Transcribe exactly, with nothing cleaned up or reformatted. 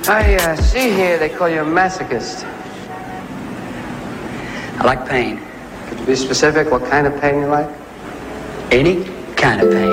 I uh, see here they call you a masochist. I like pain. Could you be specific what kind of pain you like? Any kind of pain.